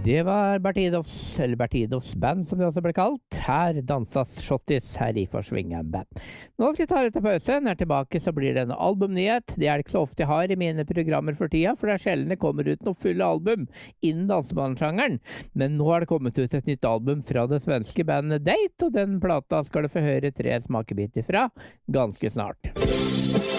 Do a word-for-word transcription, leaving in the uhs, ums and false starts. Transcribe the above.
Det var Bertidovs, eller Bertidovs band som det også ble kalt. Her dansas shottis her i Forsvingen. Nå skal jeg ta litt av pause. Når jeg er tilbake så blir det en albumnyhet. Det er det ikke så ofte jeg har i mine programmer for tida, for det er sjelden det kommer ut noe fulle album innen dansebandgenren. Men nå har det kommet ut et nytt album fra det svenske bandet Date, og den plata skal du få høre tre smakebiter fra ganske snart.